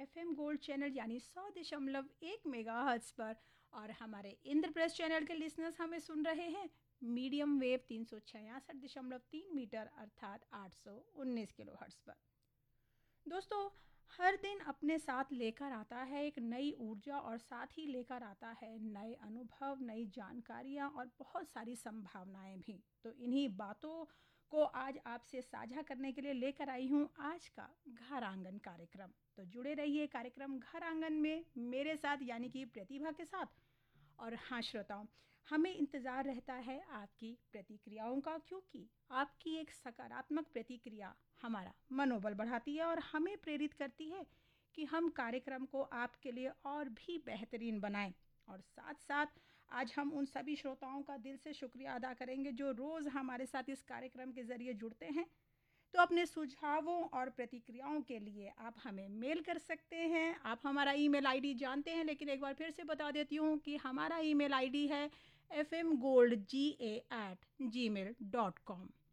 FM gold channel यानी 100.1 megahertz पर, और हमारे इंद्रप्रस्थ चैनल के लिसनर्स हमें सुन रहे हैं मीडियम वेव 366.3 मीटर अर्थात 819 किलोहर्ट्ज़ पर। दोस्तों, हर दिन अपने साथ लेकर आता है एक नई ऊर्जा और साथ ही लेकर आता है नए अनुभव, नई जानकारियाँ और बहुत सारी संभावनाएं भी। तो इन्हीं बातों को आज आपसे साझा करने के लिए लेकर आई हूँ आज का घर आंगन कार्यक्रम। तो जुड़े रहिए कार्यक्रम घर आंगन में मेरे साथ यानी कि प्रतिभा के साथ। और हाँ श्रोताओं, हमें इंतज़ार रहता है आपकी प्रतिक्रियाओं का, क्योंकि आपकी एक सकारात्मक प्रतिक्रिया हमारा मनोबल बढ़ाती है और हमें प्रेरित करती है कि हम कार्यक्रम को आपके लिए और भी बेहतरीन बनाएं। और साथ साथ आज हम उन सभी श्रोताओं का दिल से शुक्रिया अदा करेंगे जो रोज़ हमारे साथ इस कार्यक्रम के ज़रिए जुड़ते हैं। तो अपने सुझावों और प्रतिक्रियाओं के लिए आप हमें मेल कर सकते हैं। आप हमारा ईमेल आईडी जानते हैं, लेकिन एक बार फिर से बता देती हूँ कि हमारा ईमेल आईडी है fmgoldga@gmail.com।